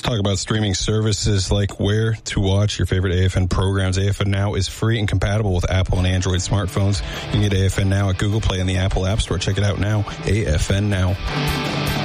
Talk about streaming services like where to watch your favorite AFN programs. AFN Now is free and compatible with Apple and Android smartphones. You can get AFN Now at Google Play and the Apple App Store. Check it out now. AFN Now.